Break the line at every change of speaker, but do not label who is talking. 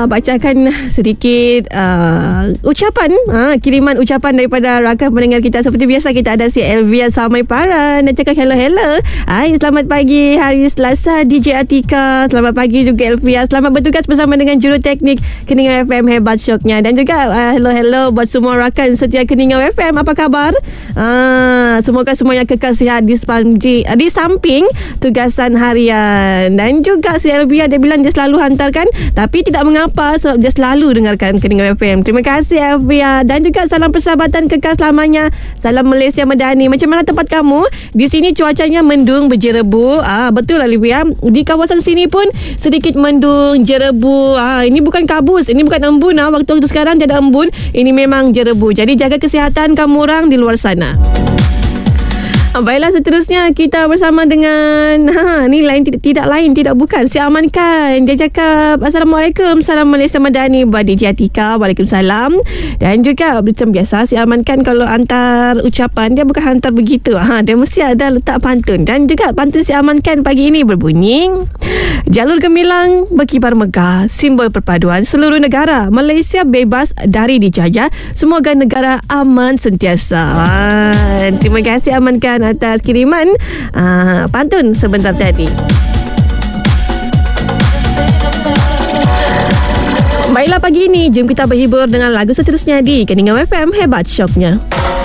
bacakan sedikit ucapan, kiriman ucapan daripada rakan pendengar kita. Seperti biasa, kita ada si Elvia Samaiparan dan cakap hello. Selamat pagi hari Selasa DJ Atika. Selamat pagi juga Elvia. Selamat bertugas bersama dengan juru teknik Keningau FM, hebat syoknya. Dan juga hello buat semua rakan setia Keningau FM. Apa khabar? Semoga semuanya kekal sihat di samping tugasan harian. Dan juga si Elvia, dia bilang dia selalu hantarkan, tapi tidak mengapa sebab dia selalu dengarkan Keningau FM. Terima kasih Elvia. Dan juga salam persahabatan kekal selamanya. Salam Malaysia Madani. Macam mana tempat kamu? Di sini cuacanya mendung berjerebu. Betul Elvia. Di kawasan sini pun sedikit mendung, jerebu. Ini bukan kabus, ini bukan embun. Waktu sekarang tiada embun. Ini memang jerebu. Jadi jaga kesihatan kamu orang di luar sana. Baiklah, seterusnya kita bersama dengan ni tidak bukan si Amankan. Dia cakap Assalamualaikum, salam Malaysia Madani buat DJ Atika. Waalaikumsalam. Dan juga macam biasa, si Amankan kalau hantar ucapan, dia bukan hantar begitu. Dia mesti ada letak pantun. Dan juga pantun si Amankan pagi ini berbunyi, jalur gemilang berkibar megah, simbol perpaduan seluruh negara. Malaysia bebas dari dijajah, semoga negara aman sentiasa. Terima kasih Amankan atas kiriman pantun sebentar tadi. Baiklah, pagi ini jom kita berhibur dengan lagu seterusnya di Keningau FM, hebat syoknya.